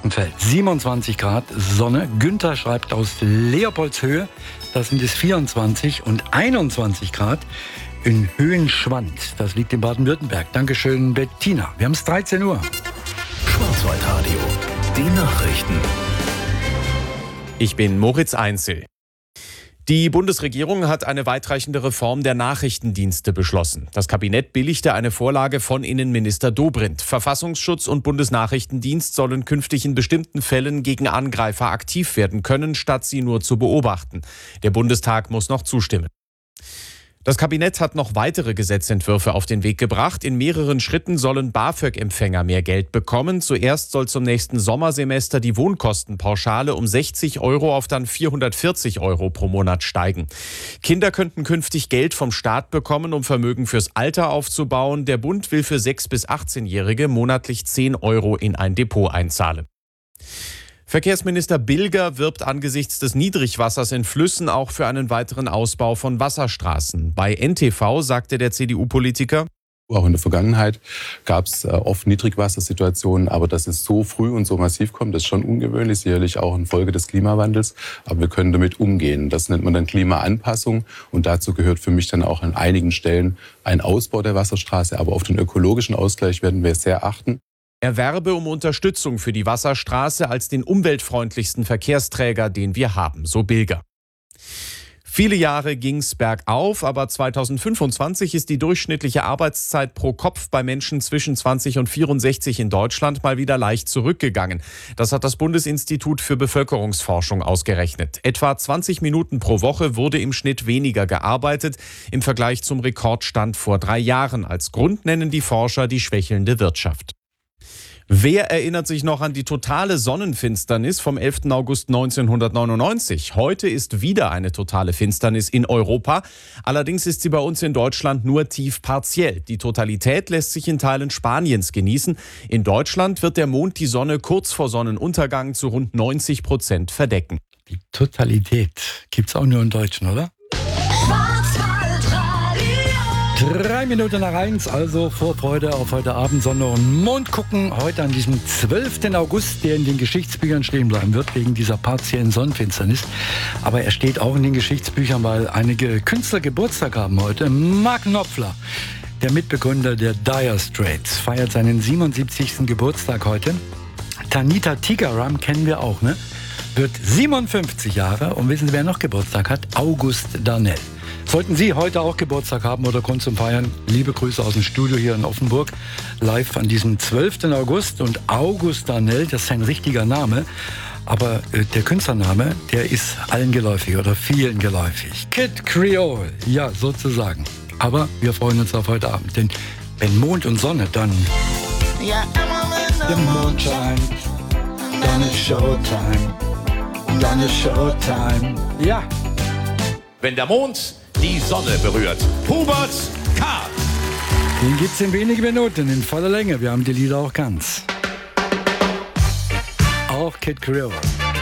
Frankenfeld 27 Grad, Sonne. Günther schreibt aus Leopoldshöhe, da sind es 24 und 21 Grad in Höhenschwand. Das liegt in Baden-Württemberg. Dankeschön, Bettina. Wir haben es 13 Uhr. Schwarzwaldradio, die Nachrichten. Ich bin Moritz Einzel. Die Bundesregierung hat eine weitreichende Reform der Nachrichtendienste beschlossen. Das Kabinett billigte eine Vorlage von Innenminister Dobrindt. Verfassungsschutz und Bundesnachrichtendienst sollen künftig in bestimmten Fällen gegen Angreifer aktiv werden können, statt sie nur zu beobachten. Der Bundestag muss noch zustimmen. Das Kabinett hat noch weitere Gesetzentwürfe auf den Weg gebracht. In mehreren Schritten sollen BAföG-Empfänger mehr Geld bekommen. Zuerst soll zum nächsten Sommersemester die Wohnkostenpauschale um 60 € auf dann 440 € pro Monat steigen. Kinder könnten künftig Geld vom Staat bekommen, um Vermögen fürs Alter aufzubauen. Der Bund will für 6- bis 18-Jährige monatlich 10 € in ein Depot einzahlen. Verkehrsminister Bilger wirbt angesichts des Niedrigwassers in Flüssen auch für einen weiteren Ausbau von Wasserstraßen. Bei NTV sagte der CDU-Politiker: Auch in der Vergangenheit gab es oft Niedrigwassersituationen, aber dass es so früh und so massiv kommt, ist schon ungewöhnlich, sicherlich auch eine Folge des Klimawandels. Aber wir können damit umgehen. Das nennt man dann Klimaanpassung und dazu gehört für mich dann auch an einigen Stellen ein Ausbau der Wasserstraße. Aber auf den ökologischen Ausgleich werden wir sehr achten. Er werbe um Unterstützung für die Wasserstraße als den umweltfreundlichsten Verkehrsträger, den wir haben, so Bilger. Viele Jahre ging's bergauf, aber 2025 ist die durchschnittliche Arbeitszeit pro Kopf bei Menschen zwischen 20 und 64 in Deutschland mal wieder leicht zurückgegangen. Das hat das Bundesinstitut für Bevölkerungsforschung ausgerechnet. Etwa 20 Minuten pro Woche wurde im Schnitt weniger gearbeitet im Vergleich zum Rekordstand vor 3 Jahren. Als Grund nennen die Forscher die schwächelnde Wirtschaft. Wer erinnert sich noch an die totale Sonnenfinsternis vom 11. August 1999? Heute ist wieder eine totale Finsternis in Europa. Allerdings ist sie bei uns in Deutschland nur tief partiell. Die Totalität lässt sich in Teilen Spaniens genießen. In Deutschland wird der Mond die Sonne kurz vor Sonnenuntergang zu rund 90% verdecken. Die Totalität gibt's auch nur im Deutschen, oder? 3 Minuten nach 1, also Vorfreude auf heute Abend, Sonne und Mond gucken. Heute an diesem 12. August, der in den Geschichtsbüchern stehen bleiben wird, wegen dieser partiellen Sonnenfinsternis. Aber er steht auch in den Geschichtsbüchern, weil einige Künstler Geburtstag haben heute. Mark Knopfler, der Mitbegründer der Dire Straits, feiert seinen 77. Geburtstag heute. Tanita Tikaram kennen wir auch, ne? Wird 57 Jahre und wissen Sie, wer noch Geburtstag hat? August Darnell. Sollten Sie heute auch Geburtstag haben oder Grund zum Feiern, liebe Grüße aus dem Studio hier in Offenburg, live an diesem 12. August. Und August Darnell, das ist sein richtiger Name, aber der Künstlername, der ist allen geläufig oder vielen geläufig. Kid Creole, ja, sozusagen. Aber wir freuen uns auf heute Abend, denn wenn Mond und Sonne, dann der Mond scheint, dann ist Showtime, dann ist Showtime, ja. Wenn der Mond die Sonne berührt. Hubert K. Den gibt's in wenigen Minuten in voller Länge. Wir haben die Lieder auch ganz. Auch Kid Creole.